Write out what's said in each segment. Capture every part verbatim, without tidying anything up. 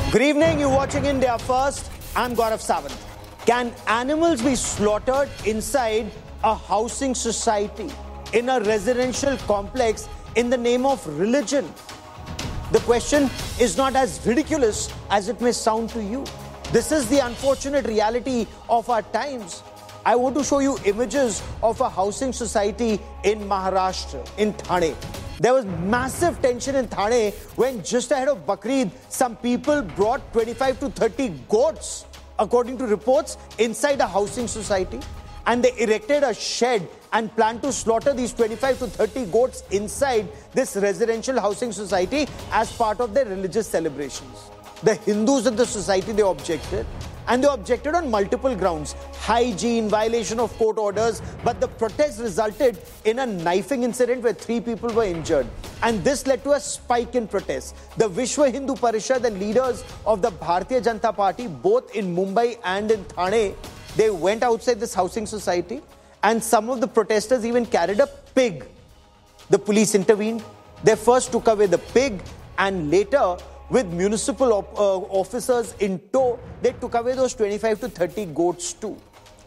Good evening, you're watching India First. I'm Gaurav Sawant. Can animals be slaughtered inside a housing society, in a residential complex, in the name of religion? The question is not as ridiculous as it may sound to you. This is the unfortunate reality of our times. I want to show you images of a housing society in Maharashtra, in Thane. There was massive tension in Thane when just ahead of Bakrid, some people brought twenty-five to thirty goats, according to reports, inside a housing society. And they erected a shed and planned to slaughter these twenty-five to thirty goats inside this residential housing society as part of their religious celebrations. The Hindus of the society, they objected. And they objected on multiple grounds. Hygiene, violation of court orders. But the protest resulted in a knifing incident where three people were injured. And this led to a spike in protests. The Vishwa Hindu Parishad and leaders of the Bharatiya Janata Party, both in Mumbai and in Thane, they went outside this housing society. And some of the protesters even carried a pig. The police intervened. They first took away the pig, and later, with municipal op- uh, officers in tow, they took away those twenty-five to thirty goats too.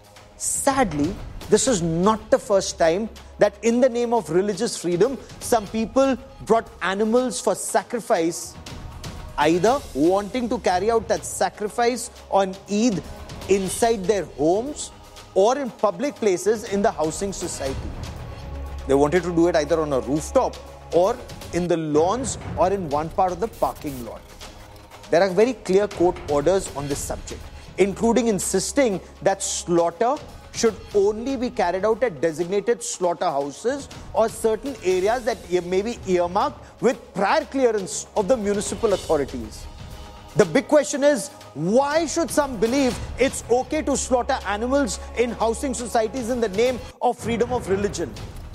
Sadly, this is not the first time that in the name of religious freedom, some people brought animals for sacrifice, either wanting to carry out that sacrifice on Eid inside their homes or in public places in the housing society. They wanted to do it either on a rooftop or in the lawns or in one part of the parking lot. There are very clear court orders on this subject, including insisting that slaughter should only be carried out at designated slaughterhouses or certain areas that may be earmarked with prior clearance of the municipal authorities. The big question is, why should some believe it's okay to slaughter animals in housing societies in the name of freedom of religion?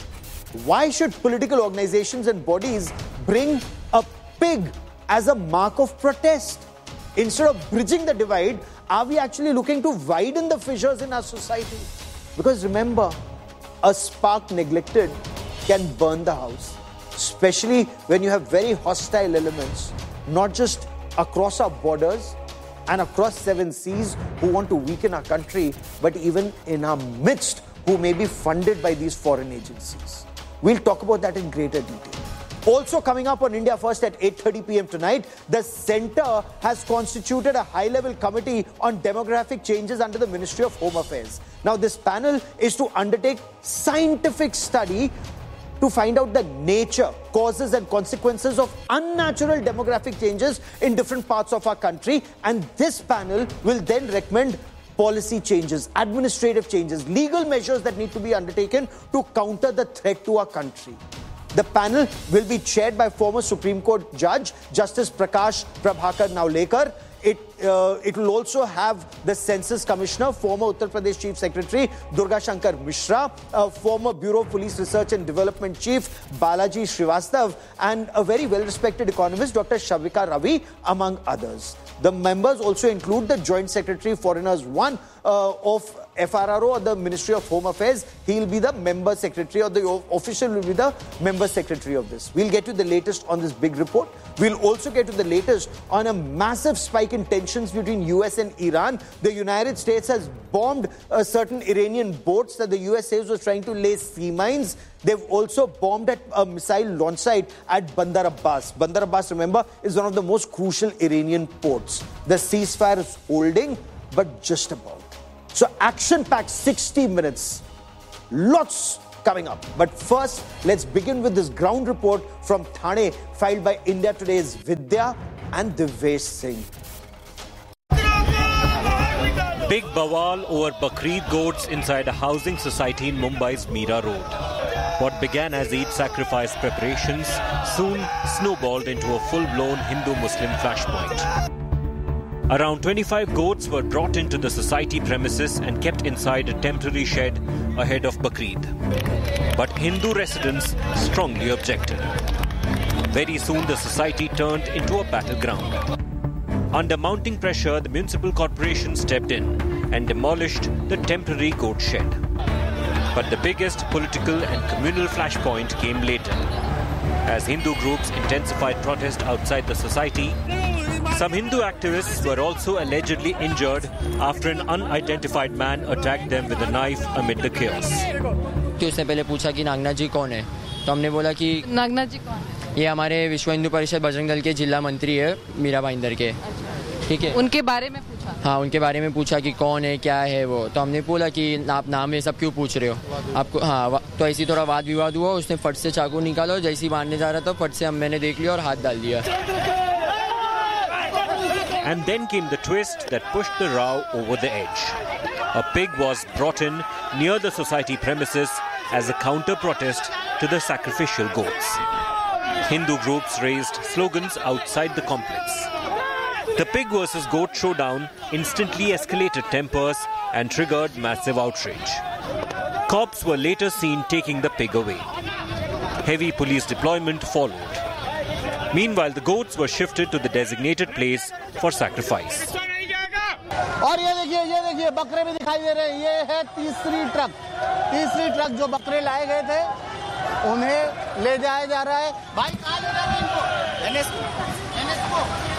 Why should political organizations and bodies bring a pig as a mark of protest? Instead of bridging the divide, are we actually looking to widen the fissures in our society? Because remember, a spark neglected can burn the house, especially when you have very hostile elements, not just across our borders and across seven seas who want to weaken our country, but even in our midst who may be funded by these foreign agencies. We'll talk about that in greater detail. Also coming up on India First at eight thirty p.m. tonight, the Centre has constituted a high-level committee on demographic changes under the Ministry of Home Affairs. Now, this panel is to undertake scientific study to find out the nature, causes and consequences of unnatural demographic changes in different parts of our country. And this panel will then recommend policy changes, administrative changes, legal measures that need to be undertaken to counter the threat to our country. The panel will be chaired by former Supreme Court Judge Justice Prakash Prabhakar Naulekar. It, uh, it will also have the Census Commissioner, former Uttar Pradesh Chief Secretary Durga Shankar Mishra, uh, former Bureau of Police Research and Development Chief Balaji Srivastav, and a very well-respected economist, Doctor Shavika Ravi, among others. The members also include the Joint Secretary Foreigners one uh, of F R R O, or the Ministry of Home Affairs. He'll be the member secretary, or the official will be the member secretary of this. We'll get to the latest on this big report. We'll also get to the latest on a massive spike in tensions between U S and Iran. The United States has bombed uh, certain Iranian boats that the U S says was trying to lay sea mines. They've also bombed at a missile launch site at Bandar Abbas. Bandar Abbas, remember, is one of the most crucial Iranian ports. The ceasefire is holding, but just about. So action-packed sixty minutes. Lots coming up. But first, let's begin with this ground report from Thane, filed by India Today's Vidya and Divyesh Singh. Big bawal over Bakrid goats inside a housing society in Mumbai's Mira Road. What began as Eid sacrifice preparations soon snowballed into a full-blown Hindu-Muslim flashpoint. Around twenty-five goats were brought into the society premises and kept inside a temporary shed ahead of Bakrid. But Hindu residents strongly objected. Very soon the society turned into a battleground. Under mounting pressure, the municipal corporation stepped in and demolished the temporary goat shed. But the biggest political and communal flashpoint came later. As Hindu groups intensified protest outside the society, some Hindu activists were also allegedly injured after an unidentified man attacked them with a knife amid the chaos. उसने पहले पूछा कि नागनाथ जी कौन है, तो हमने बोला कि नागनाथ जी कौन है? ये हमारे विश्व हिंदू परिषद बजरंग दल के जिला मंत्री है, मीरा भाईंदर के. ठीक है, उनके बारे में पूछा? हाँ, उनके बारे में पूछा कि कौन है, क्या है वो. तो हमने बोला कि आप नाम ये सब क्यों पूछ रहे हो आपको. हाँ, तो ऐसी थोड़ा वाद विवाद हुआ. उसने फट से चाकू निकाला और जैसे ही मारने जा रहा था फट से हम मैंने देख लिया और हाथ डाल दिया. And then came the twist that pushed the row over the edge. A pig was brought in near the society premises as a counter-protest to the sacrificial goats. Hindu groups raised slogans outside the complex. The pig versus goat showdown instantly escalated tempers and triggered massive outrage. Cops were later seen taking the pig away. Heavy police deployment followed. Meanwhile, the goats were shifted to the designated place for sacrifice. और ये देखिए ये देखिए बकरे भी दिखाई दे रहे हैं. ये है तीसरी ट्रक तीसरी ट्रक जो बकरे लाए गए थे उन्हें ले जाया जा रहा है. भाई कहाँ ले जा रहे हैं इनको? एनएसको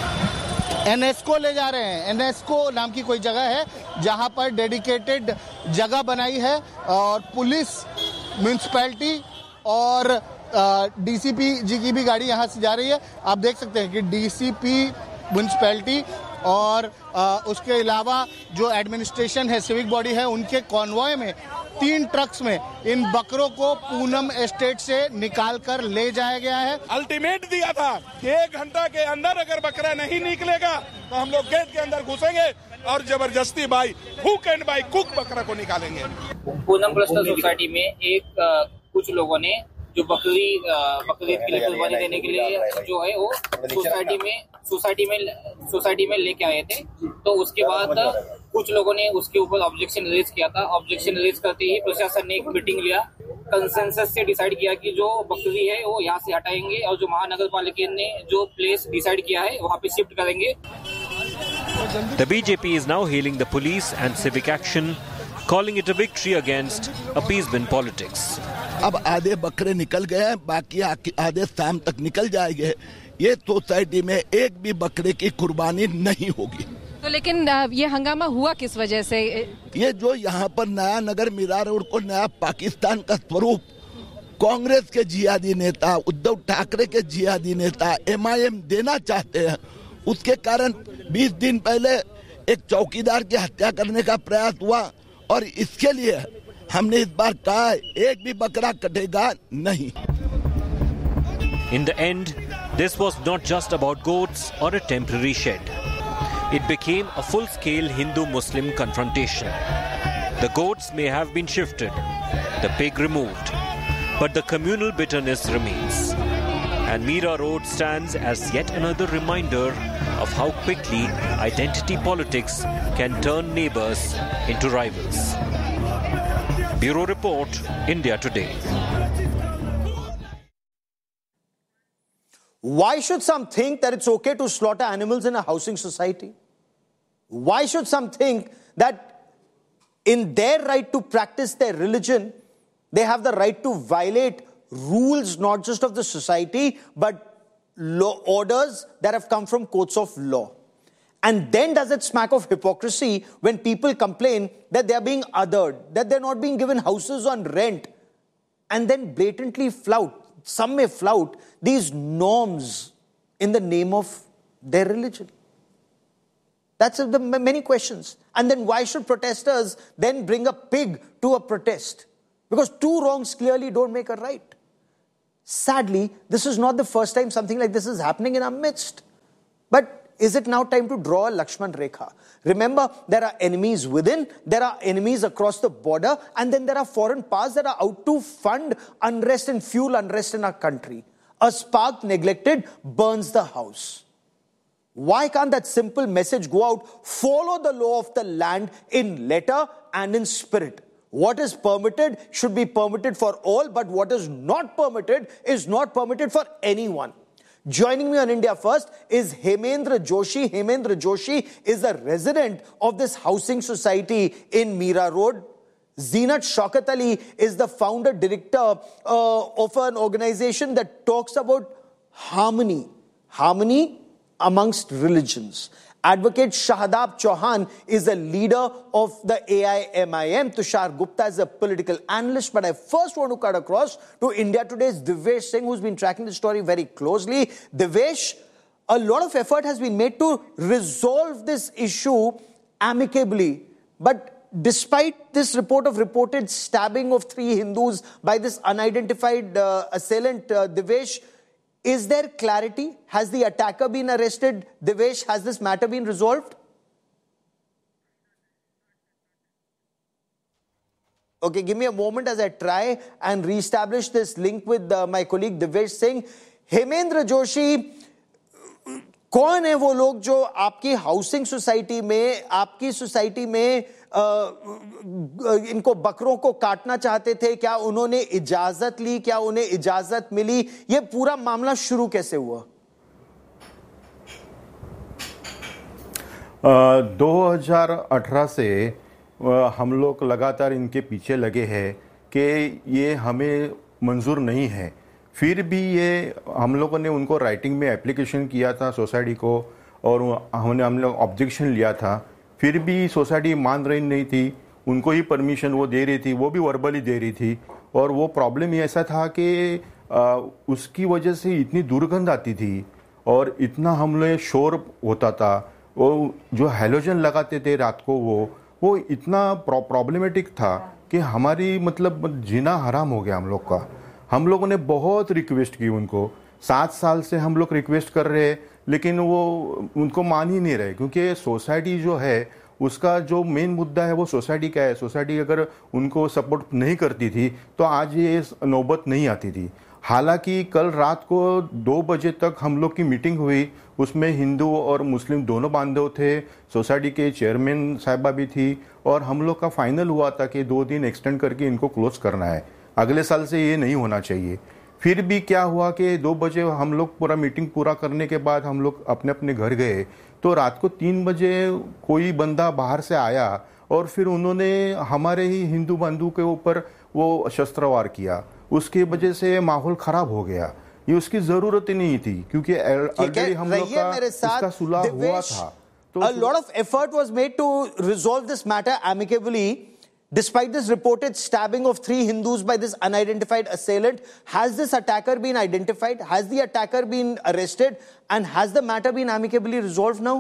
एनएसको ले जा रहे हैं. एनएसको नाम की कोई जगह है जहां पर डेडिकेटेड जगह बनाई है और पुलिस, म्युनिसिपैलिटी और डीसीपी जी की भी गाड़ी यहां से जा रही है. आप देख सकते हैं कि डीसीपी, म्युनिसिपैलिटी और आ, उसके अलावा जो एडमिनिस्ट्रेशन है, सिविक बॉडी है, उनके कॉन्वॉय में तीन ट्रक्स में इन बकरों को पूनम एस्टेट से निकाल कर ले जाया गया है. अल्टीमेट दिया था कि एक घंटा के अंदर अगर बकरा नहीं निकलेगा तो हम लोग गेट के अंदर घुसेंगे और जबरदस्ती by hook and by cook बकरा को निकालेंगे. पूनम क्लस्टर सोसाइटी में एक आ, कुछ लोगों ने जो बकरी बकरीद के लिए कुर्बानी देने के लिए जो है वो सोसाइटी में सोसाइटी में सोसाइटी में लेके आए थे. तो उसके बाद कुछ लोगों ने उसके ऊपर ऑब्जेक्शन रेज किया था. ऑब्जेक्शन रेज करते ही प्रशासन ने एक मीटिंग लिया. कंसेंसस से डिसाइड किया कि जो बकरी है वो यहाँ से हटाएंगे और जो महानगर पालिका ने जो प्लेस डिसाइड किया है वहाँ पे शिफ्ट करेंगे. The B J P is now hailing the police and civic action, calling it a victory against appeasement politics. अब आधे बकरे निकल गए हैं, बाकी आधे शाम तक निकल जाएंगे. ये सोसाइटी में एक भी बकरे की कुर्बानी नहीं होगी. तो लेकिन ये हंगामा हुआ किस वजह से? ये जो यहाँ पर नया नगर मीरा रोड को नया पाकिस्तान का स्वरूप कांग्रेस के जिहादी नेता, उद्धव ठाकरे के जिहादी नेता एमआईएम देना चाहते हैं, उसके कारण बीस दिन पहले एक चौकीदार की हत्या करने का प्रयास हुआ और इसके लिए हमने इस बार कहा एक भी बकरा कटेगा नहीं. In the end, this was not just about goats or a temporary shed. It became a full-scale Hindu-Muslim confrontation. The goats may have been shifted, the pig removed, but the communal bitterness remains. And Meera Road stands as yet another reminder of how quickly identity politics can turn neighbors into rivals. Bureau Report, India Today. Why should some think that it's okay to slaughter animals in a housing society? Why should some think that in their right to practice their religion, they have the right to violate rules not just of the society, but law orders that have come from courts of law? And then does it smack of hypocrisy when people complain that they're being othered, that they're not being given houses on rent, and then blatantly flout, some may flout, these norms in the name of their religion? That's the many questions. And then why should protesters then bring a pig to a protest? Because two wrongs clearly don't make a right. Sadly, this is not the first time something like this is happening in our midst. But is it now time to draw a Lakshman Rekha? Remember, there are enemies within, there are enemies across the border, and then there are foreign powers that are out to fund unrest and fuel unrest in our country. A spark neglected burns the house. Why can't that simple message go out? Follow the law of the land in letter and in spirit. What is permitted should be permitted for all, but what is not permitted is not permitted for anyone. Joining me on India First is Hemendra Joshi. Hemendra Joshi is a resident of this housing society in Meera Road. Zeenat Shaukat Ali is the founder director uh, of an organization that talks about harmony, harmony amongst religions. Advocate Shahadab Chauhan is a leader of the A I M I M. Tushar Gupta is a political analyst. But I first want to cut across to India Today's Divyesh Singh, who's been tracking the story very closely. Divyesh, a lot of effort has been made to resolve this issue amicably. But despite this report of reported stabbing of three Hindus by this unidentified uh, assailant, uh, Divyesh, is there clarity? Has the attacker been arrested? Divyesh, has this matter been resolved? Okay, give me a moment as I try and re-establish this link with uh, my colleague Divyesh Singh. Hemendra Joshi, कौन है वो लोग जो आपकी housing society में, आपकी society में आ, इनको बकरों को काटना चाहते थे? क्या उन्होंने इजाजत ली? क्या उन्हें इजाजत मिली? ये पूरा मामला शुरू कैसे हुआ? दो हज़ार अठारह से आ, हम लोग लगातार इनके पीछे लगे हैं कि ये हमें मंजूर नहीं है। फिर भी ये हम लोगों ने उनको राइटिंग में एप्लीकेशन किया था सोसाइटी को, और हमने हम लोग ऑब्जेक्शन लिया था। फिर भी सोसाइटी मान रही नहीं थी, उनको ही परमिशन वो दे रही थी, वो भी वर्बली दे रही थी। और वो प्रॉब्लम ही ऐसा था कि आ, उसकी वजह से इतनी दुर्गंध आती थी और इतना हम लोग शोर होता था। वो जो हैलोजन लगाते थे रात को, वो वो इतना प्रॉब्लमेटिक था कि हमारी मतलब जीना हराम हो गया हम लोग का। हम लोगों ने बहुत रिक्वेस्ट की उनको, सात साल से हम लोग रिक्वेस्ट कर रहे हैं, लेकिन वो उनको मान ही नहीं रहे। क्योंकि सोसाइटी जो है उसका जो मेन मुद्दा है वो सोसाइटी का है। सोसाइटी अगर उनको सपोर्ट नहीं करती थी तो आज ये नौबत नहीं आती थी। हालांकि कल रात को दो बजे तक हम लोग की मीटिंग हुई, उसमें हिंदू और मुस्लिम दोनों बांधव थे, सोसाइटी के चेयरमैन साहिबा भी थी, और हम लोग का फाइनल हुआ था कि दो दिन एक्सटेंड करके इनको क्लोज करना है। अगले साल से ये नहीं होना चाहिए। फिर भी क्या हुआ कि दो बजे हम लोग पूरा मीटिंग पूरा करने के बाद हम लोग अपने अपने घर गए, तो रात को तीन बजे कोई बंदा बाहर से आया और फिर उन्होंने हमारे ही हिंदू बंधु के ऊपर वो शस्त्रवार किया। उसकी वजह से माहौल खराब हो गया। ये उसकी जरूरत ही नहीं थी, क्योंकि ऑलरेडी हम लोग का इसका सुलह हुआ था। तो a lot of effort was made to resolve this matter amicably. Despite this reported stabbing of three Hindus by this unidentified assailant, has this attacker been identified? Has the attacker been arrested? And has the matter been amicably resolved now?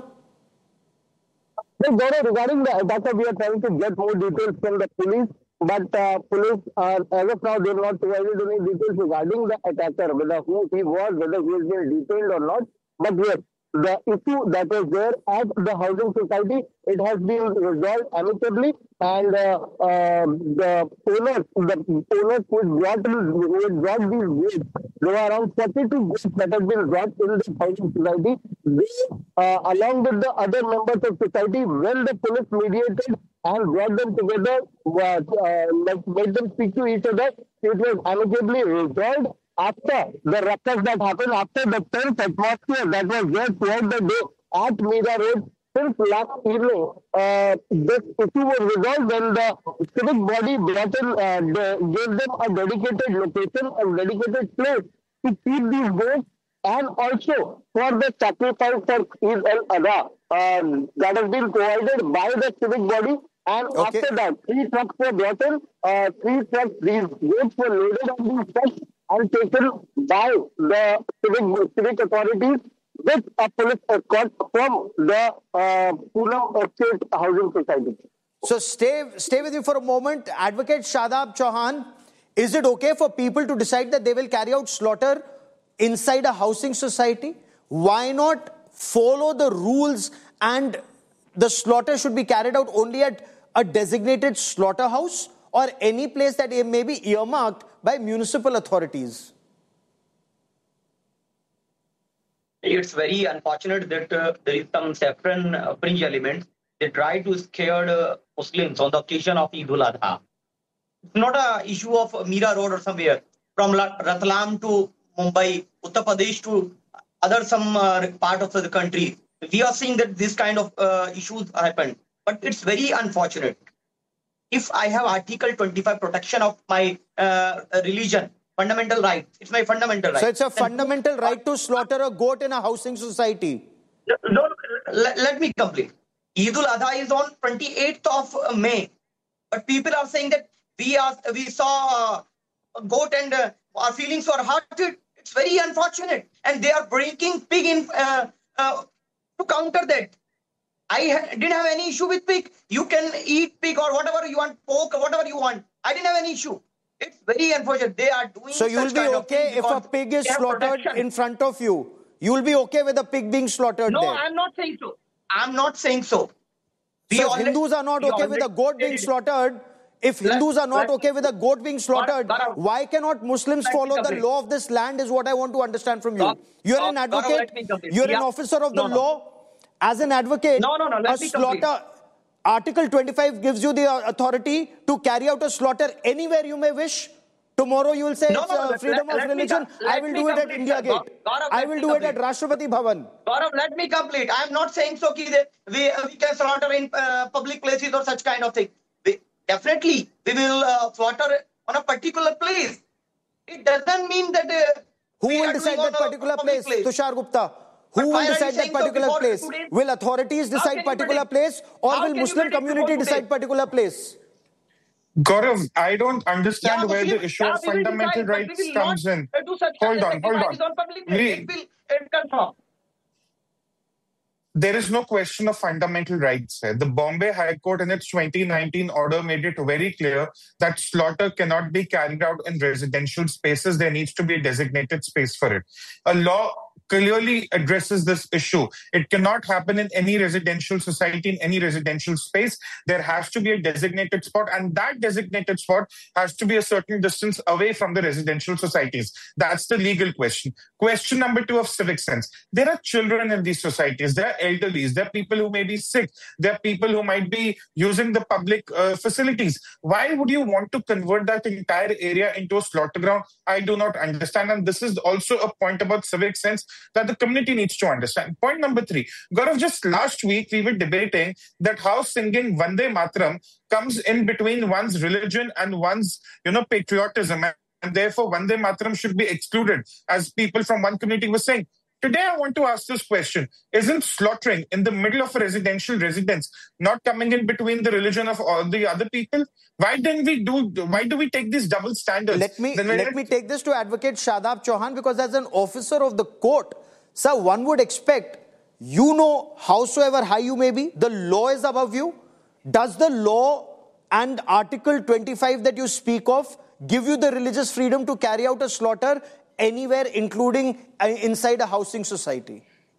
Regarding the attacker, we are trying to get more details from the police. But uh, police, uh, as of now, they have not provided any details regarding the attacker, whether who he was, whether he has been detained or not. But yes, the issue that was there at the housing society, it has been resolved amicably, and uh, uh, the owners, the owners who brought, who brought these goods, there were around forty-two goods that have been brought in the housing society. They, uh, along with the other members of society, when the police mediated and brought them together, uh, uh, made them speak to each other, it was amicably resolved. After the ruckus that happened, after the tense atmosphere that was there throughout the day at Mira Road, since last evening, uh, this issue was resolved when the civic body brought in, uh, the, gave them a dedicated location, a dedicated place to keep these goats, and also for the sacrifice for Eid al-Adha uh, that has been provided by the civic body. And okay. After that, three trucks were brought in, uh, three trucks, these goats were loaded on these trucks and taken by the civic, civic authorities with a police escort from the uh, Poonam Estate Housing Society. So stay, stay with you for a moment. Advocate Shahadab Chauhan, is it okay for people to decide that they will carry out slaughter inside a housing society? Why not follow the rules, and the slaughter should be carried out only at a designated slaughterhouse or any place that may be earmarked by municipal authorities? It's very unfortunate that uh, there is some saffron uh, fringe elements. They try to scare uh, Muslims on the occasion of Eid al-Adha. It's not an issue of Mira Road or somewhere. From Ratlam to Mumbai, Uttar Pradesh to other some uh, part of the country, we are seeing that this kind of uh, issues happen. But it's very unfortunate. if I have Article twenty-five protection of my uh, religion, fundamental right. It's my fundamental right. So it's a fundamental right to slaughter a goat in a housing society. No, no, let, let me complete. Eid al-Adha is on twenty-eighth of May, but people are saying that we are we saw a goat and uh, our feelings were hurted. It's very unfortunate, and they are breaking pig in uh, uh, to counter that. I ha- didn't have any issue with pig. You can eat pig or whatever you want, pork or whatever you want. I didn't have any issue. It's very unfortunate. They are doing. So you'll be okay if a pig is slaughtered in front of you. You'll be okay with a pig being slaughtered no, there. No, I'm not saying so. I'm not saying so. We so if Hindus are not okay with a goat being slaughtered, if Hindus are not okay with a goat being slaughtered, why cannot Muslims follow the law of this land is what I want to understand from you. You're an advocate, you're an officer of the law. As an advocate, no, no, no, let a slaughter, Article twenty-five gives you the authority to carry out a slaughter anywhere you may wish. Tomorrow you will say no, it's no, uh, let, freedom let, of let religion. Me, I will do it at India Gate. Gaurav, I will do it at Rashtrapati Bhavan. Gaurav, let me complete. I am not saying so ki we, we can slaughter in uh, public places or such kind of thing. We, definitely, we will uh, slaughter on a particular place. It doesn't mean that... Uh, Who will decide that particular place? place? Tushar Gupta. Who will decide that particular so place? Will authorities decide particular place or How will Muslim community decide particular place? Gaurav, I don't understand yeah, where the issue yeah, of fundamental decide, rights comes in. Hold on, hold on. on we, there is no question of fundamental rights here. The Bombay High Court in its twenty nineteen order made it very clear that slaughter cannot be carried out in residential spaces. There needs to be a designated space for it. A law clearly addresses this issue. It cannot happen in any residential society, in any residential space. There has to be a designated spot, and that designated spot has to be a certain distance away from the residential societies. That's the legal question. Question number two of civic sense. There are children in these societies. There are elderlies. There are people who may be sick. There are people who might be using the public uh, facilities. Why would you want to convert that entire area into a slaughter ground? I do not understand. And this is also a point about civic sense that the community needs to understand. Point number three. Gaurav, just last week we were debating that how singing Vande Mataram comes in between one's religion and one's, you know, patriotism. And therefore Vande Mataram should be excluded, as people from one community were saying. Today I want to ask this question. Isn't slaughtering in the middle of a residential residence not coming in between the religion of all the other people? Why didn't we do, why do we take these double standards? Let me, let me take this to Advocate Shadab Chauhan, because as an officer of the court, sir, one would expect, you know, howsoever high you may be, the law is above you. Does the law and Article twenty-five that you speak of give you the religious freedom to carry out a slaughter anywhere, including inside a housing society?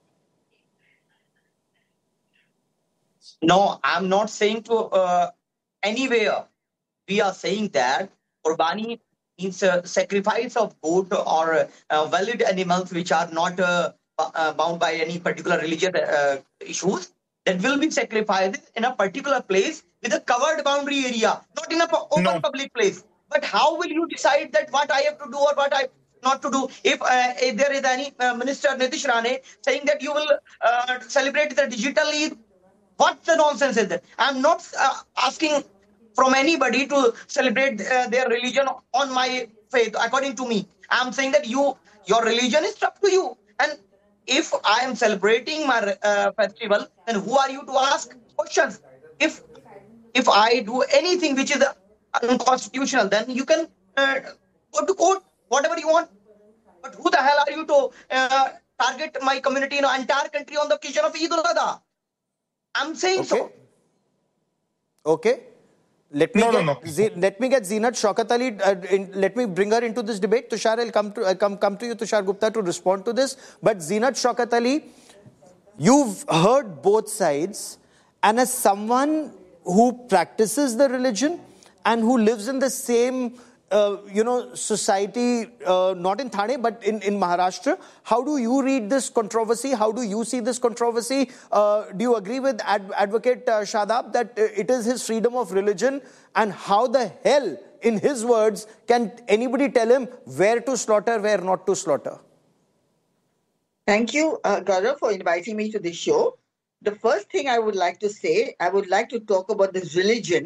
No, I'm not saying to uh, anywhere. We are saying that Qurbani means uh, sacrifice of goat or uh, valid animals which are not uh, uh, bound by any particular religious uh, issues, that will be sacrificed in a particular place with a covered boundary area, not in a open no. public place. But how will you decide that what I have to do or what I not to do? If, uh, if there is any uh, Minister Nitish Rane saying that you will uh, celebrate the digital Eid, what the nonsense is that? I'm not uh, asking from anybody to celebrate uh, their religion on my faith, according to me. I'm saying that you, your religion is up to you. And if I am celebrating my uh, festival, then who are you to ask questions? If, if I do anything which is unconstitutional, then you can uh, go to court, whatever you want. But who the hell are you to uh, target my community in the entire country on the occasion of Eid al-Adha? I'm saying okay. so. Okay. Let me no, get, no, no. Z, let me get Zeenat Shaukat Ali, uh, in, let me bring her into this debate. Tushar, I'll come to, uh, come, come to you, Tushar Gupta, to respond to this. But Zeenat Shaukat Ali, you've heard both sides, and as someone who practices the religion and who lives in the same Uh, you know, society, uh, not in Thane, but in, in Maharashtra. How do you read this controversy? How do you see this controversy? Uh, do you agree with Ad Advocate uh, Shadab that uh, it is his freedom of religion? And how the hell, in his words, can anybody tell him where to slaughter, where not to slaughter? Thank you, uh, Gaurav, for inviting me to this show. The first thing I would like to say, I would like to talk about this religion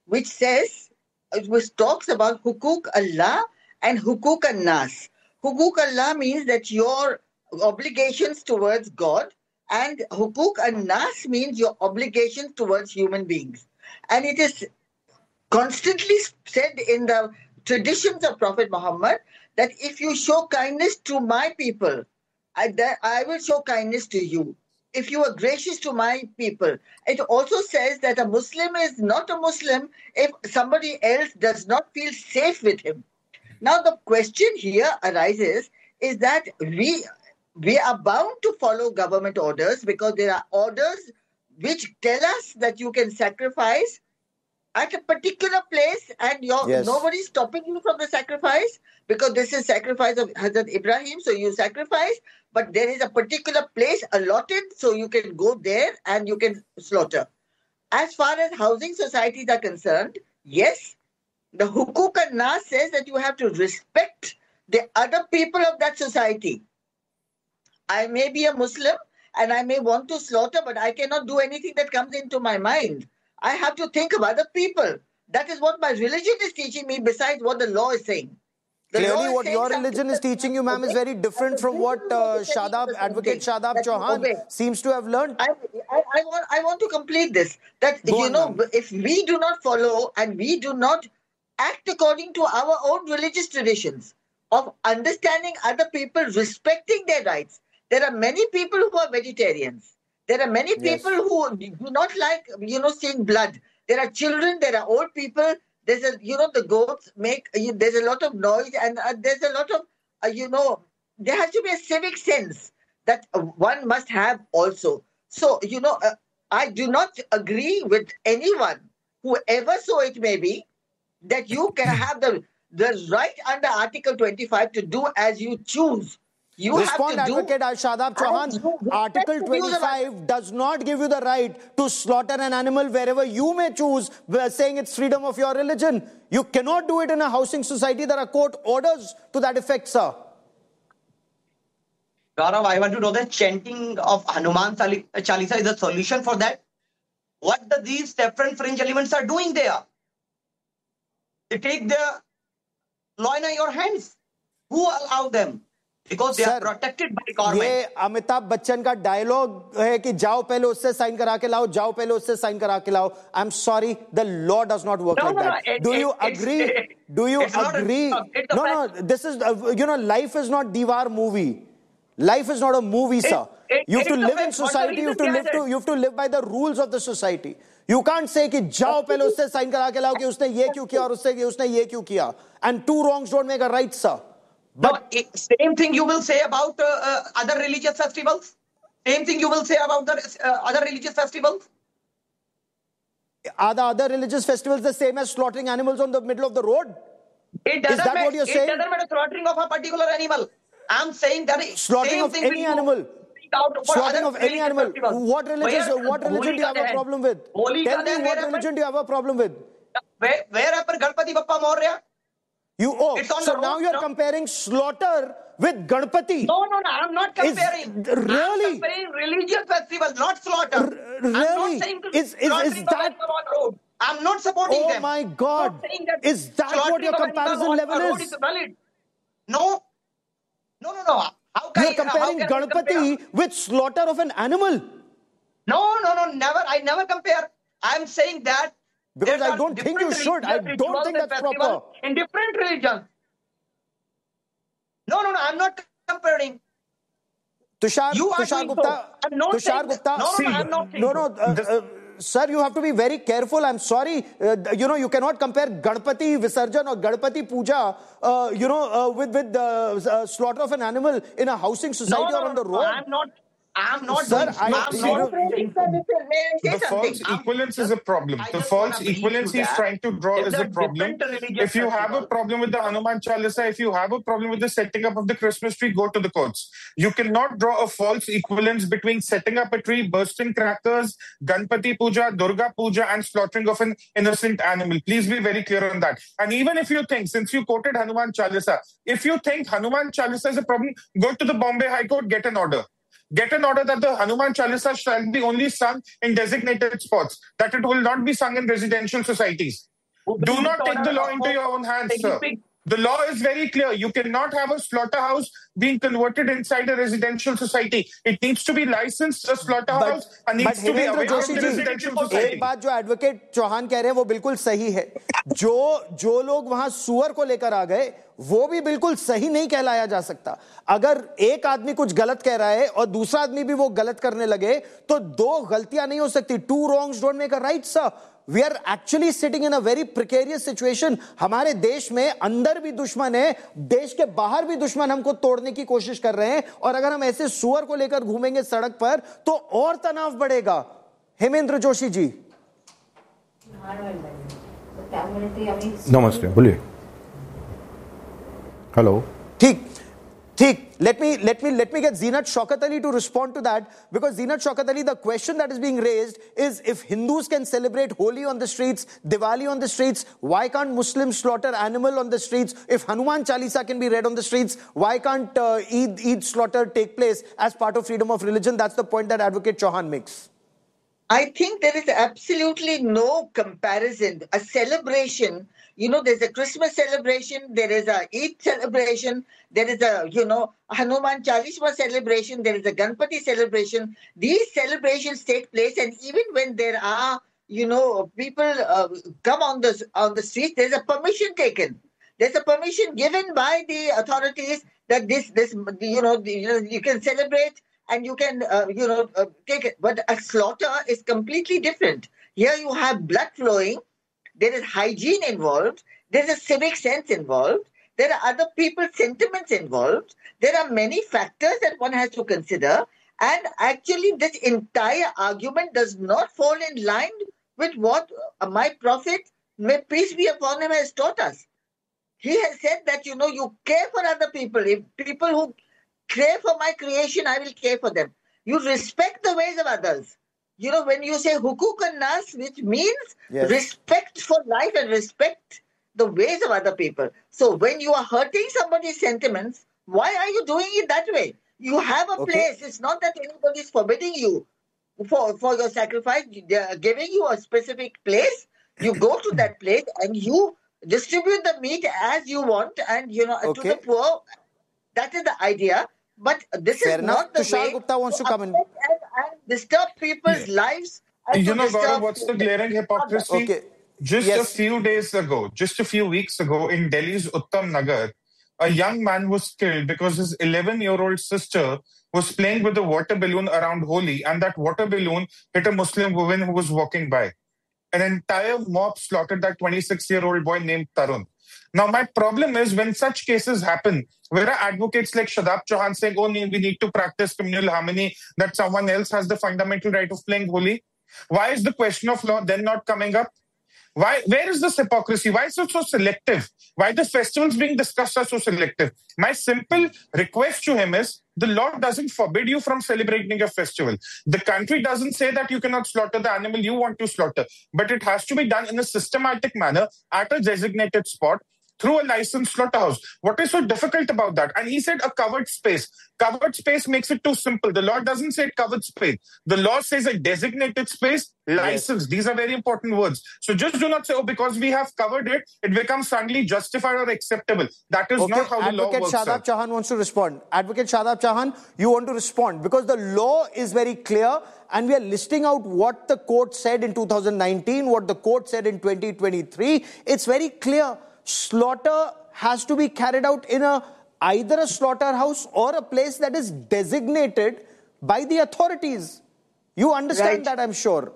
which says, which talks about hukuk Allah and hukuk an-nas. Hukuk Allah means that your obligations towards God, and hukuk an-nas means your obligations towards human beings. And it is constantly said in the traditions of Prophet Muhammad that if you show kindness to my people, I, that I will show kindness to you. If you are gracious to my people. It also says that a Muslim is not a Muslim if somebody else does not feel safe with him. Now the question here arises is that we we are bound to follow government orders because there are orders which tell us that you can sacrifice at a particular place and you're, Yes. nobody's stopping you from the sacrifice because this is sacrifice of Hazrat Ibrahim, so you sacrifice, but there is a particular place allotted so you can go there and you can slaughter. As far as housing societies are concerned, yes, the Hukuk an-Nas says that you have to respect the other people of that society. I may be a Muslim and I may want to slaughter, but I cannot do anything that comes into my mind. I have to think of other people. That is what my religion is teaching me besides what the law is saying. The law Clearly, is what saying your something religion is that teaching you, ma'am, is very different from what uh, Shadab, Advocate Shadab that you Chauhan obey. seems to have learned. I, I, I, want, I want to complete this. That, Go you on, know, ma'am. if we do not follow and we do not act according to our own religious traditions of understanding other people, respecting their rights, there are many people who are vegetarians. There are many Yes. people who do not like, you know, seeing blood. There are children, there are old people. There's a, you know, the goats make, you- there's a lot of noise and uh, there's a lot of, uh, you know, there has to be a civic sense that uh, one must have also. So, you know, uh, I do not agree with anyone, whoever so it may be, that you can have the, the right under Article twenty-five to do as you choose. You Respond, have to Advocate do Shadab as Chauhan. you respect Article the views of twenty-five does not give you the right to slaughter an animal wherever you may choose, uh, saying it's freedom of your religion. You cannot do it in a housing society. There are court orders to that effect, sir. Gaurav, I want to know the chanting of Hanuman Chali- Chalisa is the solution for that. What the, these different fringe elements are doing there? They take the law in your hands. Who allow them? Because they Sir, are protected by government. ये अमिताभ बच्चन का dialogue है कि जाओ पहले उससे sign करा के लाओ, जाओ पहले उससे साइन करा के लाओ. I'm sorry, the law does not work No, like no, no, that. it- Do it- you it's- agree? it- Do you it's not a- agree? it's a No, no, fact. this is, uh, you know, life is not Diwar movie. Life is not a movie, sir. it- You have to it's a live in fact. What's the society, you have to reason live to, behind you have to live by the rules of the society. You can't say कि जाओ पहले उससे sign करा के लाओ कि उसने ये क्यों किया और उससे कि उसने ये क्यों किया. And two wrongs don't make a right, sir. But no, it, same thing you will say about uh, uh, other religious festivals. Same thing you will say about the uh, other religious festivals. Are the other religious festivals the same as slaughtering animals on the middle of the road? It doesn't Is that matter. what you're it saying? doesn't matter slaughtering of a particular animal. I'm saying that it- Slaughtering same of thing any will animal. speak out for Slaughtering other of any religious animal. festivals. What religious? Where- What religion Holi do you have का a दहन- problem with? Holi Tell का me दहन what where religion do you have a problem with? Where, where पर Ganpati Bappa Maurya? You oh, It's on so the now road, you're no? comparing slaughter with Ganpati. No, no, no. I'm not Is- comparing. really? I'm comparing religious festivals, not slaughter. I'm really? not saying to Is- is- is slaughtering of that- animal on road. I'm not supporting Oh them. my I'm God! not saying that Is that what slaughtering your of animal comparison on level a road is? valid? No. No, no, no. How can You're I- how comparing can I compare? Ganpati with slaughter of an animal. No, no, no, never. I never compare. I'm saying that Because there I are don't think you different should. I religious don't rituals think and that's festivals proper. in different religions. No, no, no. I'm not comparing. Tushar, You are Tushar doing Gupta, so. I'm not Tushar saying Gupta. that. No, no, See, no, I'm not saying No, no, so. uh, This- uh, sir, you have to be very careful. I'm sorry. Uh, you know, you cannot compare Ganpati Visarjan or Ganpati Puja, uh, you know, uh, with, with the uh, slaughter of an animal in a housing society No, or no, on the no, road. I'm not. I'm not Sir, doing. I- I'm see, not no- saying May so. I say The false something? equivalence is a problem. I The just false wanna brief equivalence you he's that trying to draw there's is a a problem. different religious If you have a festival. problem with the Hanuman Chalisa, if you have a problem with the setting up of the Christmas tree, go to the courts. You cannot draw a false equivalence between setting up a tree, bursting crackers, Ganpati Puja, Durga Puja, and slaughtering of an innocent animal. Please be very clear on that. And even if you think, since you quoted Hanuman Chalisa, if you think Hanuman Chalisa is a problem, go to the Bombay High Court, get an order. Get an order that the Hanuman Chalisa shall be only sung in designated spots, that it will not be sung in residential societies. Do not take the law into your own hands, sir. The law is very clear. You cannot have a slaughterhouse being converted inside a residential society. It needs to be licensed, a slaughterhouse, but, and needs to be away from the residential society. एक बात जो advocate Chauhan कह रहे हैं वो बिल्कुल सही है. जो जो लोग वहां सुअर को लेकर आ गए वो भी बिल्कुल सही नहीं कहलाया जा सकता. अगर एक आदमी कुछ गलत कह रहा है और दूसरा आदमी भी वो गलत करने लगे तो दो गलतियां नहीं हो सकती. Two wrongs don't make a right, sir. We are actually sitting in a very precarious situation. हमारे देश में अंदर भी दुश्मन है, देश के बाहर भी दुश्मन हमको तोड़ने की कोशिश कर रहे हैं, और अगर हम ऐसे सुअर को लेकर घूमेंगे सड़क पर तो और तनाव बढ़ेगा. हेमेंद्र जोशी जी. नमस्ते, बोलिए. हेलो. ठीक ठीक let me let me let me get Zeenat Shaukat Ali to respond to that, because Zeenat Shaukat Ali, the question that is being raised is, if Hindus can celebrate Holi on the streets, Diwali on the streets, why can't Muslims slaughter animal on the streets? If Hanuman Chalisa can be read on the streets, why can't uh, Eid, Eid slaughter take place as part of freedom of religion? That's the point that Advocate Chauhan makes. I think there is absolutely no comparison. A celebration, you know, there's a Christmas celebration, there is a Eid celebration, there is a, you know, Hanuman Chalisa celebration, there is a Ganpati celebration. These celebrations take place, and even when there are, you know, people uh, come on the, on the street, there's a permission taken. There's a permission given by the authorities that this, this you know, you can celebrate and you can, uh, you know, uh, take it. But a slaughter is completely different. Here you have blood flowing. There is hygiene involved. There is a civic sense involved. There are other people's sentiments involved. There are many factors that one has to consider. And actually, this entire argument does not fall in line with what my Prophet, may peace be upon him, has taught us. He has said that, you know, you care for other people. If people who care for my creation, I will care for them. You respect the ways of others. You know, when you say hukuk an-nas, which means yes. respect for life and respect the ways of other people. So when you are hurting somebody's sentiments, why are you doing it that way? You have a okay. place. It's not that anybody is forbidding you for, for your sacrifice. They are giving you a specific place. You go to that place and you distribute the meat as you want, and, you know, okay. to the poor. That is the idea. But this Fair is enough. not the Tushar way Gupta wants to, to come in. And, and disturb people's yeah. lives. And you know, Gaurav, what's the glaring hypocrisy? Okay. Just yes. a few days ago, just a few weeks ago, in Delhi's Uttam Nagar, a young man was killed because his eleven-year-old sister was playing with a water balloon around Holi, and that water balloon hit a Muslim woman who was walking by. An entire mob slaughtered that twenty-six-year-old boy named Tarun. Now, my problem is when such cases happen, where are advocates like Shadab Chauhan saying, oh, we need to practice communal harmony, that someone else has the fundamental right of playing Holi? Why is the question of law then not coming up? Why? Where is this hypocrisy? Why is it so selective? Why the festivals being discussed are so selective? My simple request to him is, the law doesn't forbid you from celebrating a festival. The country doesn't say that you cannot slaughter the animal you want to slaughter, but it has to be done in a systematic manner at a designated spot through a licensed slaughterhouse. What is so difficult about that? And he said a covered space. Covered space makes it too simple. The law doesn't say covered space. The law says a designated space, licensed. Yes. These are very important words. So just do not say, oh, because we have covered it, it becomes suddenly justified or acceptable. That is okay. not how the law works. Advocate Shadab Chauhan wants to respond. Advocate Shadab Chauhan, you want to respond because the law is very clear, and we are listing out what the court said in two thousand nineteen, what the court said in twenty twenty-three. It's very clear. Slaughter has to be carried out in a either a slaughterhouse or a place that is designated by the authorities. You understand right. that, I'm sure.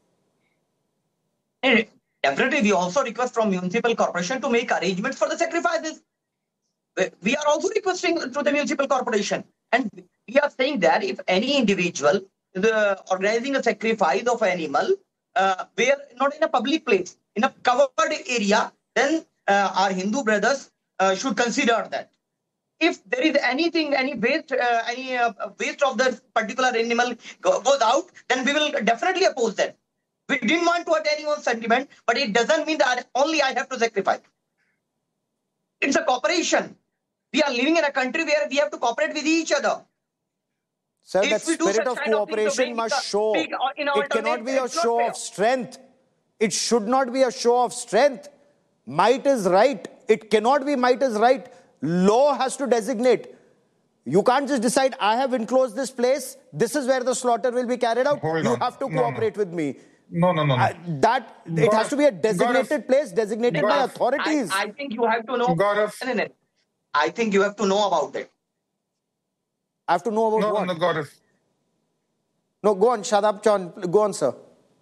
And definitely, we also request from municipal corporation to make arrangements for the sacrifices. We are also requesting to the municipal corporation, and we are saying that if any individual is uh, organizing a sacrifice of an animal, uh, where not in a public place, in a covered area, then Uh, our Hindu brothers uh, should consider that. If there is anything, any waste, uh, any uh, waste of the particular animal go, goes out, then we will definitely oppose that. We didn't want to hurt anyone's sentiment, but it doesn't mean that only I have to sacrifice. It's a cooperation. We are living in a country where we have to cooperate with each other. Sir, if that spirit of cooperation must show. It cannot be a show of strength. It should not be a show of strength. Might is right. It cannot be might is right. Law has to designate. You can't just decide, I have enclosed this place, this is where the slaughter will be carried out. Hold you on. have to No, cooperate no. with me. No, no, no, no. Uh, that, it Gaurav, has to be a designated Gaurav, place, designated by Gaurav, authorities. I, I think you have to know. Gaurav. No, no, no. I think you have to know about it. I have to know about No, what? no, no, Gaurav. No, go on, Shadab Chauhan. Go on, sir.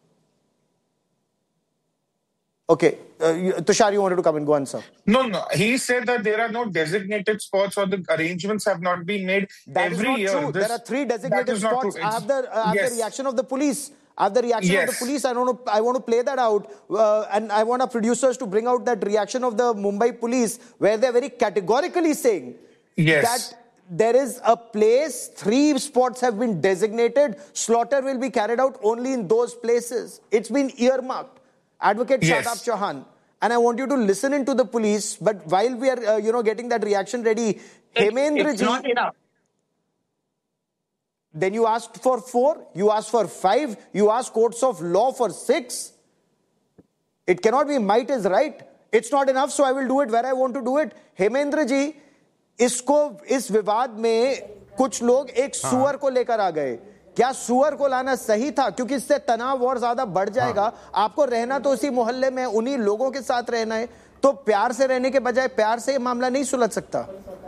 Okay. Uh, you- Tushar, you wanted to come in. Go on, sir. No, no. He said that there are no designated spots or the arrangements have not been made That is every not year. true. This- There are three that designated is not spots. true. I have the, uh, I have Yes. the reaction of the police. I have the reaction of Yes. the police. I want to, I want to play that out. Uh, and I want our producers to bring out that reaction of the Mumbai police, where they're very categorically saying Yes. that there is a place, three spots have been designated. Slaughter will be carried out only in those places. It's been earmarked. Advocate Yes. Shadab Chauhan. And I want you to listen into the police. But while we are, uh, you know, getting that reaction ready, It- Hemendra it's ji, not enough. then you asked for four, you asked for five, you asked courts of law for six. It cannot be might is right. It's not enough, so I will do it where I want to do it. Hemendra ji, इसको इस विवाद में कुछ लोग एक सुअर को लेकर आ गए. क्या सुअर को लाना सही था? क्योंकि इससे तनाव और ज्यादा बढ़ जाएगा. आपको रहना तो उसी मोहल्ले में उन्हीं लोगों के साथ रहना है, तो प्यार से रहने के बजाय प्यार से ये मामला नहीं सुलझ सकता.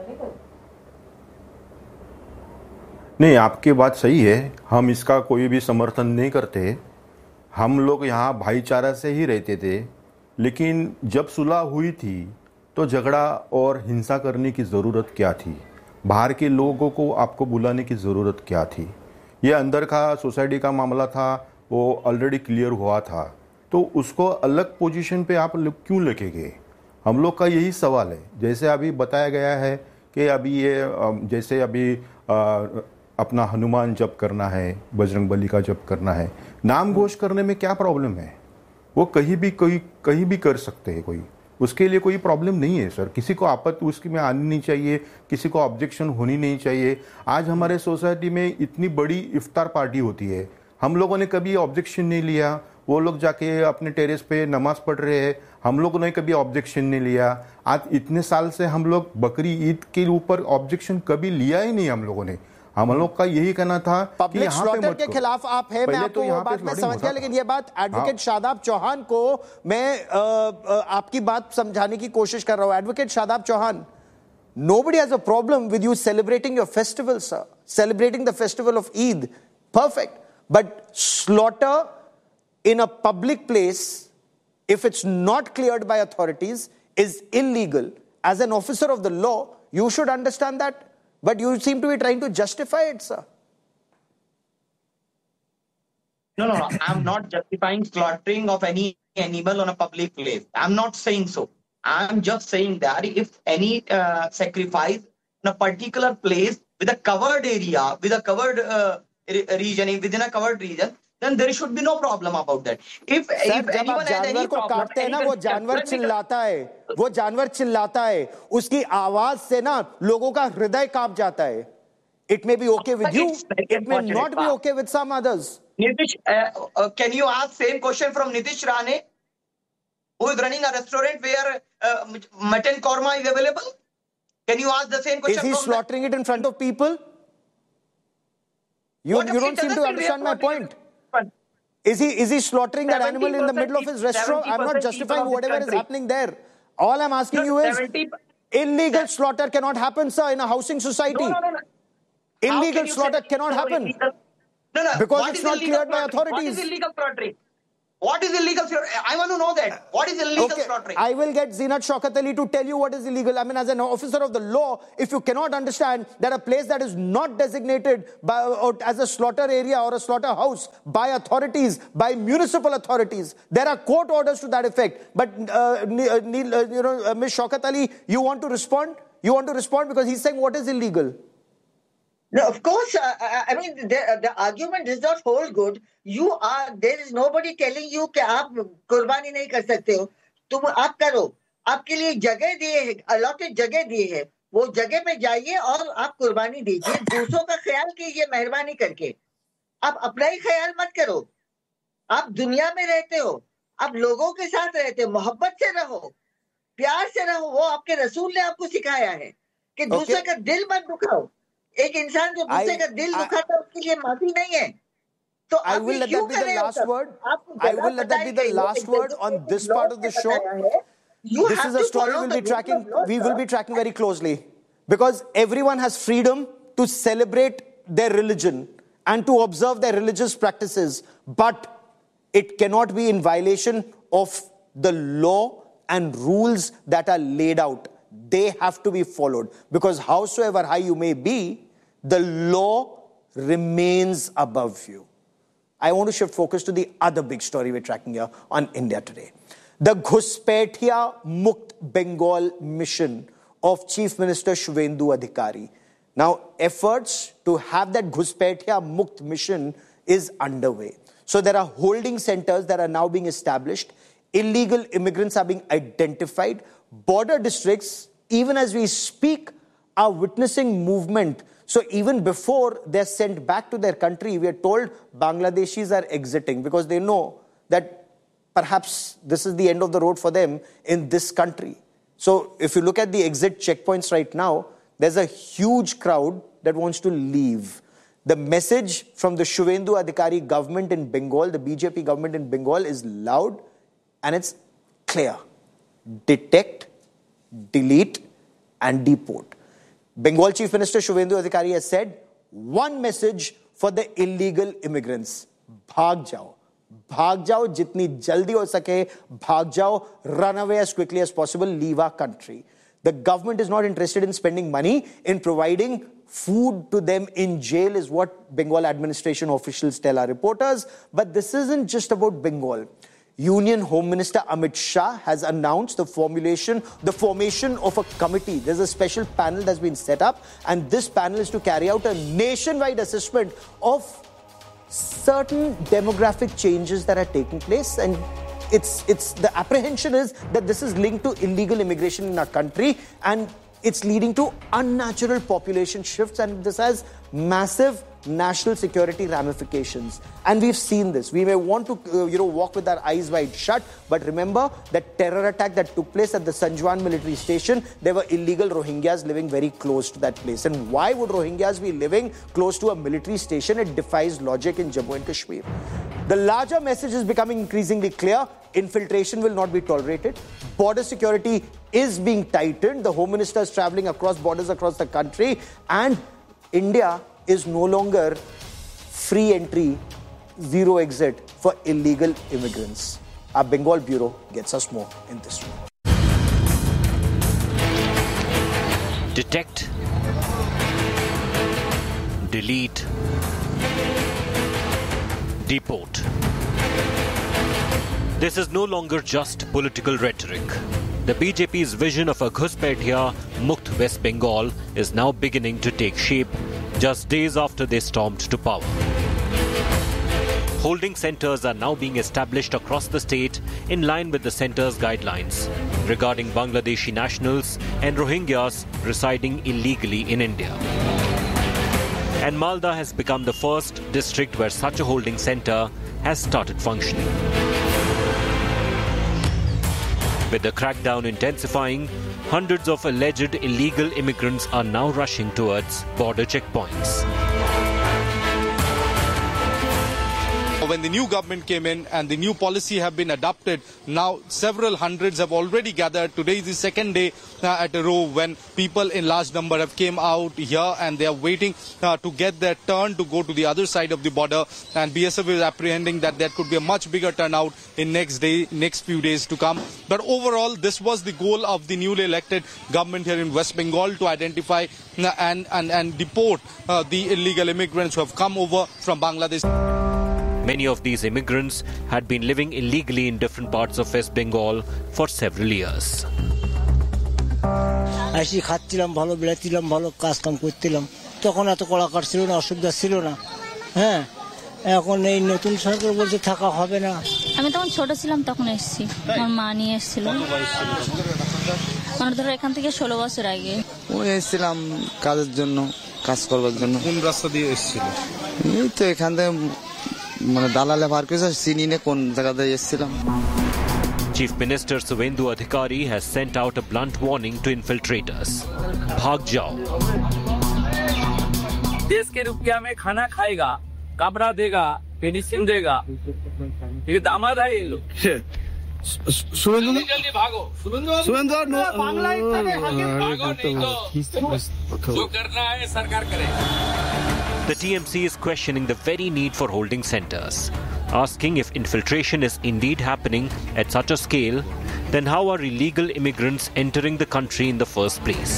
नहीं, आपकी बात सही है. हम इसका कोई भी समर्थन नहीं करते. हम लोग यहाँ भाईचारा से ही रहते थे. लेकिन जब सुलह हुई थी तो झगड़ा और हिंसा करने की ज़रूरत क्या थी? बाहर के लोगों को आपको बुलाने की ज़रूरत क्या थी? ये अंदर का सोसाइटी का मामला था, वो ऑलरेडी क्लियर हुआ था, तो उसको अलग पोजीशन पे आप लोग क्यों लेके गए? हम लोग का यही सवाल है. जैसे अभी बताया गया है कि अभी ये जैसे अभी आ, अपना हनुमान जप करना है, बजरंग बली का जप करना है, नाम घोष करने में क्या प्रॉब्लम है? वो कहीं भी कोई कहीं भी कर सकते हैं, कोई उसके लिए कोई प्रॉब्लम नहीं है सर. किसी को आपत्ति उसकी में आनी नहीं चाहिए, किसी को ऑब्जेक्शन होनी नहीं चाहिए. आज हमारे सोसाइटी में इतनी बड़ी इफ्तार पार्टी होती है, हम लोगों ने कभी ऑब्जेक्शन नहीं लिया. वो लोग जाके अपने टेरेस पे नमाज पढ़ रहे हैं, हम लोगों ने कभी ऑब्जेक्शन नहीं लिया. आज इतने साल से हम लोग बकरी ईद के ऊपर ऑब्जेक्शन कभी लिया ही नहीं. हम लोगों ने हम लोग का यही कहना था कि पब्लिक यहाँ पे स्लॉटर मत के करो. खिलाफ आप है, मैं पहले आपको तो वो यहाँ पे बात में flooding समझ होता गया, था. लेकिन ये बात एडवोकेट हाँ. शादाब चौहान को मैं आ, आ, आपकी बात समझाने की कोशिश कर रहा हूं. Advocate Shadab Chauhan, nobody has a problem with you celebrating your festival, sir. Celebrating the festival of Eid, perfect. But slaughter in a public place, if it's not cleared by authorities, is illegal. As an officer of the law, you should understand that. But you seem to be trying to justify it, sir. No, no, no. I'm not justifying slaughtering of any animal on a public place. I'm not saying so. I'm just saying that if any uh, sacrifice in a particular place with a covered area, with a covered uh, re- region, within a covered region, then there should be no problem about that. If, sir, if जब आप anyone has जानवर any को problem, काटते हैं ना, any वो concern, जानवर let me- चिल्लाता है, वो जानवर चिल्लाता है, उसकी आवाज से ना लोगों का हृदय कांप जाता है. It may be okay with you, It's very it may unfortunate, not be Pak. okay with some others. Nitish, uh, uh, can you ask same question from Nitish Rane, who is running a restaurant where uh, mutton korma is available? Can you ask the same question Is he from slaughtering it in front of people? You, What if you he don't seem to doesn't understand my really have point. Is he is he slaughtering that animal in the middle of his restaurant? I'm not seventy percent justifying people of this whatever is country. happening there. All I'm asking No, you is seventy illegal slaughter cannot happen, sir, in a housing society. No, no, no, no. How Illegal can you slaughter say cannot it's happen. illegal? No, no. Because What it's is not illegal cleared by slaughtering? What authorities. is illegal slaughtering? What is illegal slaughtering? I want to know that. What is illegal Okay, slaughtering? I will get Zinat Shaukat Ali to tell you what is illegal. I mean, as an officer of the law, if you cannot understand that a place that is not designated by, or as a slaughter area or a slaughterhouse by authorities, by municipal authorities, there are court orders to that effect. But, uh, uh, Neil, uh, you know, uh, Miz Shaukat Ali, you want to respond? You want to respond because he's saying what is illegal? No, of course. Uh, I I mean, the, the argument does not hold good. You are there is nobody telling you कि आप कुर्बानी नहीं कर सकते हो. तुम आप करो. आपके लिए जगह दिए है, अलॉटेड जगह दिए है. वो जगह पे जाइए और आप कुर्बानी दीजिए. दूसरों का ख्याल कीजिए मेहरबानी करके. आप अपना ही ख्याल मत करो. आप दुनिया में रहते हो. आप लोगों के साथ रहते, मोहब्बत से रहो, प्यार से रहो। वो आपके रसूल ने आपको सिखाया है कि दूसरे का दिल मत दुखाओ। एक इंसान जो दूसरे का दिल दुखाता है उसके लिए माफी नहीं है। तो I will let that be the last word. I will let that be the last word on this part of the show. This is a story we'll be tracking. We will be tracking very closely because everyone has freedom to celebrate their religion and to observe their religious practices, but it cannot be in violation of the law and rules that are laid out. They have to be followed because howsoever high you may be, the law remains above you. I want to shift focus to the other big story we're tracking here on India Today. The Ghuspatia Mukt Bengal mission of Chief Minister Shubhendu Adhikari. Now, efforts to have that Ghuspatia Mukt mission is underway. So there are holding centers that are now being established. Illegal immigrants are being identified. Border districts, even as we speak, are witnessing movement. So even before they're sent back to their country, we are told Bangladeshis are exiting because they know that perhaps this is the end of the road for them in this country. So if you look at the exit checkpoints right now, there's a huge crowd that wants to leave. The message from the Shubhendu Adhikari government in Bengal, the B J P government in Bengal, is loud and it's clear. Detect, delete, and deport. Bengal Chief Minister Shubhendu Adhikari has said, one message for the illegal immigrants. Bhag jao. Bhag jao, jitni jaldi ho sake, bhag jao, run away as quickly as possible, leave our country. The government is not interested in spending money in providing food to them in jail is what Bengal administration officials tell our reporters. But this isn't just about Bengal. Union Home Minister Amit Shah has announced the formulation, the formation of a committee. There's a special panel that's been set up, and this panel is to carry out a nationwide assessment of certain demographic changes that are taking place. And it's, it's the apprehension is that this is linked to illegal immigration in our country, and it's leading to unnatural population shifts, and this has massive national security ramifications. And we've seen this. We may want to, uh, you know, walk with our eyes wide shut, but remember that terror attack that took place at the Sanjwan military station, there were illegal Rohingyas living very close to that place. And why would Rohingyas be living close to a military station? It defies logic in Jammu and Kashmir. The larger message is becoming increasingly clear. Infiltration will not be tolerated. Border security is being tightened. The Home Minister is traveling across borders across the country, and India is no longer free entry, zero exit for illegal immigrants. Our Bengal Bureau gets us more in this room. Detect, delete, deport. This is no longer just political rhetoric. The B J P's vision of a Ghuspatia Mukt West Bengal is now beginning to take shape just days after they stormed to power. Holding centers are now being established across the state in line with the center's guidelines regarding Bangladeshi nationals and Rohingyas residing illegally in India. And Malda has become the first district where such a holding center has started functioning. With the crackdown intensifying, hundreds of alleged illegal immigrants are now rushing towards border checkpoints. When the new government came in and the new policy have been adopted, now several hundreds have already gathered. Today is the second day uh, at a row when people in large number have came out here and they are waiting uh, to get their turn to go to the other side of the border. And B S F is apprehending that there could be a much bigger turnout in next day, next few days to come. But overall, this was the goal of the newly elected government here in West Bengal, to identify uh, and, and, and deport uh, the illegal immigrants who have come over from Bangladesh. Many of these immigrants had been living illegally in different parts of West Bengal for several years. আসি খাচ্ছিলাম ভালো বেড়াচ্ছিলাম ভালো কাজ কাম করতেলাম তখন এত কড়াকড় ছিল না অসুবিধা ছিল না হ্যাঁ এখন এই নতুন সরকার বলছে থাকা হবে না আমি তখন ছোট ছিলাম তখন এসেছি আমার মা নিয়ে এসেছিল মানে ধরো এখান থেকে ষোলো বছর আগে ওই এসেছিলাম কাজের জন্য কাজ করবার জন্য কোন রাস্তা দিয়ে এসেছিল এই তো এখান থেকে মানে দালালে বার করেছে চিনি না কোন জায়গাতে এসেছিলাম Chief Minister Suvendu Adhikari has sent out a blunt warning to infiltrators. Bhag jao. देश के रुपया में खाना खाएगा, कपड़ा देगा, पेंशन देगा। ये दामाद है ये लोग। सुवेंदु जल्दी भागो। सुवेंदु नो बांग्ला इतने भागो नहीं तो जो करना है सरकार करे। The T M C is questioning the very need for holding centers, asking if infiltration is indeed happening at such a scale, then how are illegal immigrants entering the country in the first place?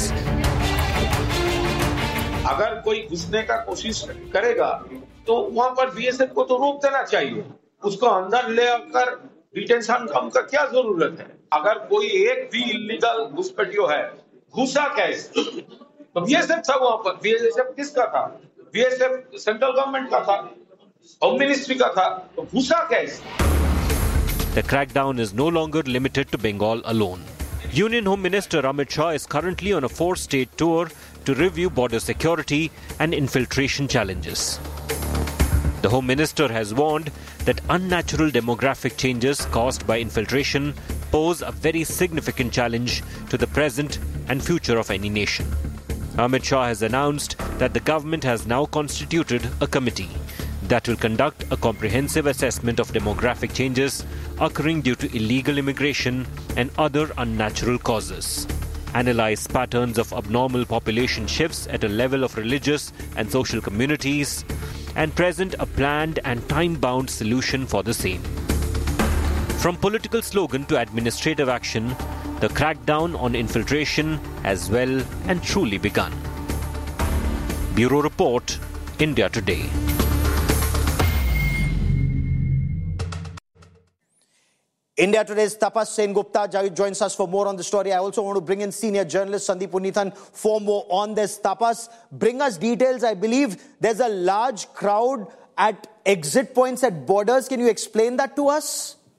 अगर कोई घुसने का कोशिश करेगा तो वहां पर BSF को तो रोक देना चाहिए, उसको अंदर लेकर डिटेंशन कम का क्या जरूरत है? अगर कोई एक भी इलीगल घुसपैठियो है, घुसा कैसे? तो बीएसएफ था वहां पर, बीएसएफ किसका था? बीएसएफ सेंट्रल गवर्नमेंट का था, होम मिनिस्ट्री का था, तो घुसा कैसे? The crackdown is no longer limited to Bengal alone. Union Home Minister Amit Shah is currently on a four-state tour to review border security and infiltration challenges. The Home Minister has warned that unnatural demographic changes caused by infiltration pose a very significant challenge to the present and future of any nation. Amit Shah has announced that the government has now constituted a committee that will conduct a comprehensive assessment of demographic changes occurring due to illegal immigration and other unnatural causes, analyze patterns of abnormal population shifts at a level of religious and social communities, and present a planned and time-bound solution for the same. From political slogan to administrative action, the crackdown on infiltration has well and truly begun. Bureau Report, India Today. India Today's Tapas Sengupta joins us for more on the story. I also want to bring in senior journalist Sandeep Unnithan for more on this. Tapas, bring us details. I believe there's a large crowd at exit points at borders. Can you explain that to us?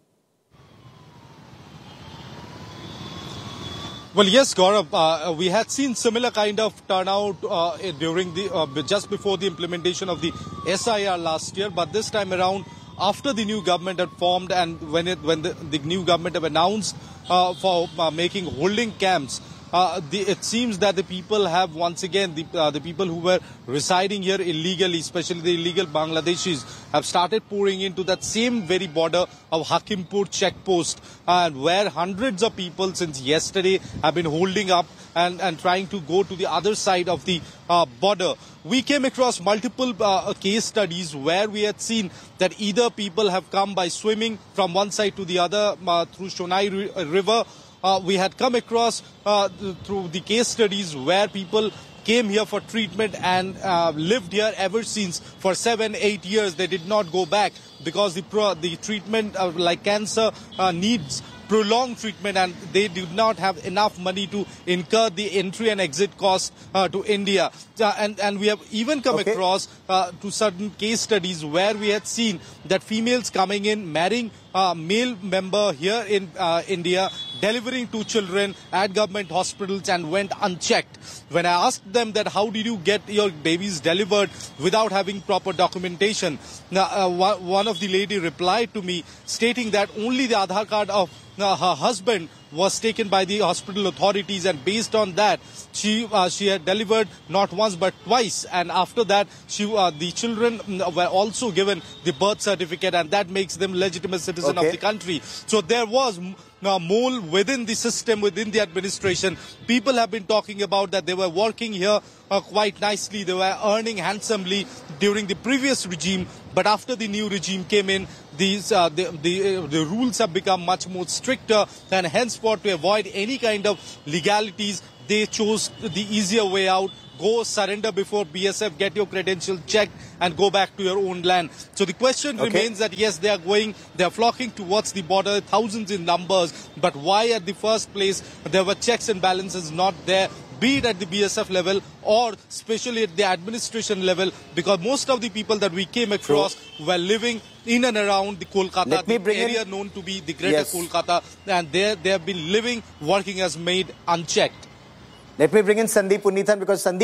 Well, yes, Gaurav, uh, we had seen similar kind of turnout uh, during the uh, just before the implementation of the S I R last year, but this time around, after the new government had formed and when it when the, the new government have announced uh, for uh, making holding camps, uh, the, it seems that the people have once again, the, uh, the people who were residing here illegally, especially the illegal Bangladeshis, have started pouring into that same very border of Hakimpur checkpost, and where hundreds of people since yesterday have been holding up and, and trying to go to the other side of the uh, border. We came across multiple uh, case studies where we had seen that either people have come by swimming from one side to the other uh, through Shonai River. Uh, we had come across uh, through the case studies where people came here for treatment and uh, lived here ever since for seven, eight years. They did not go back because the pro- the treatment uh, like cancer uh, needs prolonged treatment, and they did not have enough money to incur the entry and exit cost uh, to India. Uh, and, and we have even come okay. across uh, to certain case studies where we had seen that females coming in, marrying a male member here in uh, India, delivering two children at government hospitals and went unchecked. When I asked them that how did you get your babies delivered without having proper documentation, now, uh, one of the lady replied to me stating that only the Aadhaar card of uh, her husband was taken by the hospital authorities, and based on that she uh, she had delivered not once but twice, and after that she uh, the children were also given the birth certificate, and that makes them legitimate citizen okay. of the country. So there was uh, mole within the system, within the administration. People have been talking about that they were working here uh, quite nicely, they were earning handsomely during the previous regime, but after the new regime came in, these uh, the, the, uh, the rules have become much more stricter, and henceforth to avoid any kind of legalities, they chose the easier way out. Go surrender before B S F, get your credentials checked and go back to your own land. So the question okay. remains that yes, they are going, they are flocking towards the border, thousands in numbers, but why at the first place there were checks and balances not there, be it at the B S F level or especially at the administration level, because most of the people that we came across sure. were living in and around the Kolkata, the area in... known to be the greater yes. Kolkata, and there they have been living, working as maid unchecked. Let me bring in Sandeep Unnithan, because Sandeep,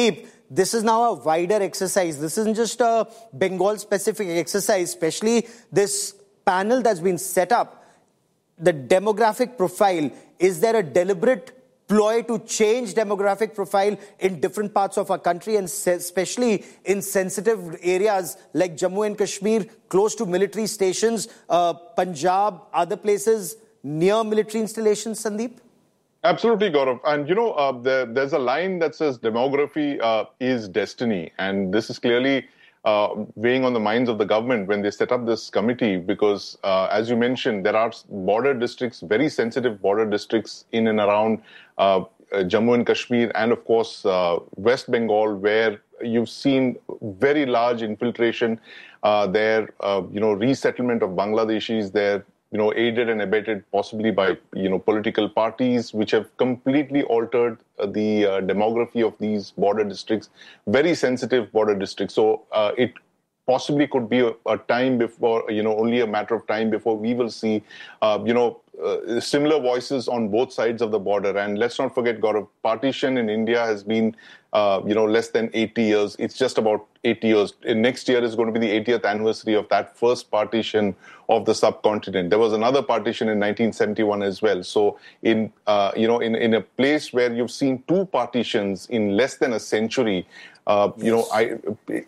this is now a wider exercise. This isn't just a Bengal-specific exercise, especially this panel that's been set up. The demographic profile, is there a deliberate ploy to change demographic profile in different parts of our country, and especially in sensitive areas like Jammu and Kashmir, close to military stations, uh, Punjab, other places near military installations, Sandeep? Absolutely, Gaurav. And, you know, uh, there, there's a line that says demography uh, is destiny. And this is clearly uh, weighing on the minds of the government when they set up this committee, because, uh, as you mentioned, there are border districts, very sensitive border districts in and around uh, Jammu and Kashmir, and, of course, uh, West Bengal, where you've seen very large infiltration uh, there, uh, you know, resettlement of Bangladeshis there, you know, aided and abetted possibly by, you know, political parties, which have completely altered uh, the uh, demography of these border districts, very sensitive border districts. So uh, it possibly could be a, a time before, you know, only a matter of time before we will see, uh, you know, uh, similar voices on both sides of the border. And let's not forget, Gaurav, partition in India has been, uh, you know, less than eighty years. It's just about eighty years. In next year is going to be the eightieth anniversary of that first partition of the subcontinent. There was another partition in nineteen seventy-one as well. So in, uh, you know, in, in a place where you've seen two partitions in less than a century, uh, yes. you know, I,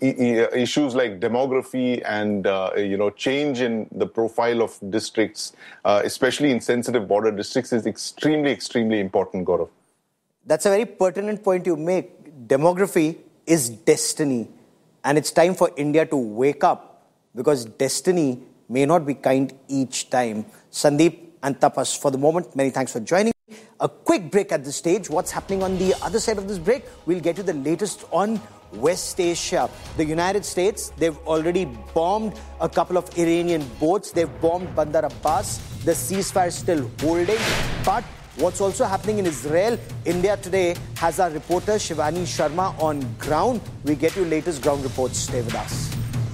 issues like demography and, uh, you know, change in the profile of districts, uh, especially in sensitive border districts, is extremely, extremely important, Gaurav. That's a very pertinent point you make. Demography is destiny. And it's time for India to wake up, because destiny may not be kind each time. Sandeep and Tapas, for the moment, many thanks for joining me. A quick break at this stage. What's happening on the other side of this break? We'll get you the latest on West Asia. The United States, they've already bombed a couple of Iranian boats. They've bombed Bandar Abbas. The ceasefire is still holding. But what's also happening in Israel? India Today has our reporter Shivani Sharma on ground. We get you latest ground reports. Stay with us.